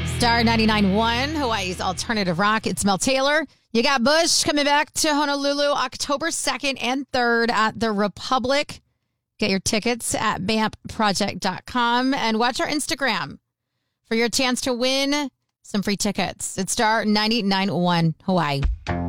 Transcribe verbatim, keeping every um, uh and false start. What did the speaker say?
Star ninety-nine point one, Hawaii's alternative rock. It's Mel Taylor. You got Bush coming back to Honolulu October second and third at the Republic. Get your tickets at bamp project dot com and watch our Instagram for your chance to win some free tickets. It's Star ninety-nine point one Hawaii.